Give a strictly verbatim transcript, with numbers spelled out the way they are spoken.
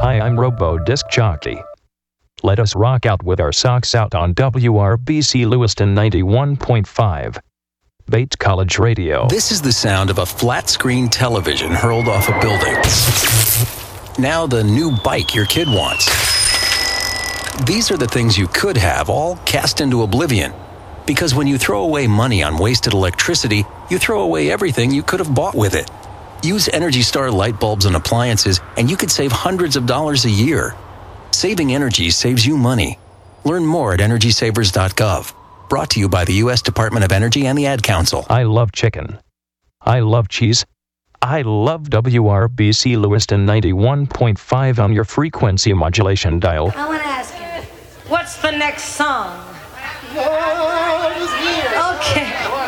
Hi, I'm Robo Disc Jockey. Let us rock out with our socks out on W R B C Lewiston ninety-one point five. Bates College Radio. This is the sound of a flat-screen television hurled off a building. Now the new bike your kid wants. These are the things you could have, all cast into oblivion. Because when you throw away money on wasted electricity, you throw away everything you could have bought with it. Use Energy Star light bulbs and appliances, and you could save hundreds of dollars a year. Saving energy saves you money. Learn more at energy savers dot gov. Brought to you by the U S Department of Energy and the Ad Council. I love chicken. I love cheese. I love W R B C Lewiston ninety-one point five on your frequency modulation dial. I want to ask you, what's the next song? Okay.